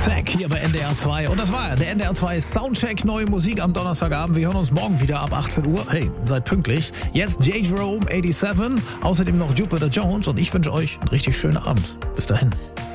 Zack hier bei NDR 2. Und das war der NDR 2 Soundcheck, neue Musik am Donnerstagabend. Wir hören uns morgen wieder ab 18 Uhr. Hey, seid pünktlich. Jetzt J. Jerome 87, außerdem noch Jupiter Jones und ich wünsche euch einen richtig schönen Abend. Bis dahin.